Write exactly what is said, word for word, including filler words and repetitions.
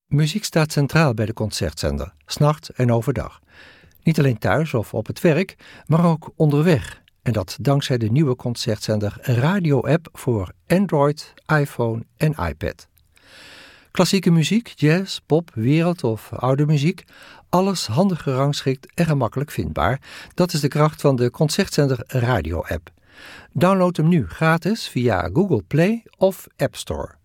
Muziek staat centraal bij de Concertzender, 's nachts en overdag. Niet alleen thuis of op het werk, maar ook onderweg. En dat dankzij de nieuwe Concertzender Radio-app voor Android, iPhone en iPad. Klassieke muziek, jazz, pop, wereld of oude muziek, alles handig gerangschikt en gemakkelijk vindbaar. Dat is de kracht van de Concertzender Radio-app. Download hem nu gratis via Google Play of App Store.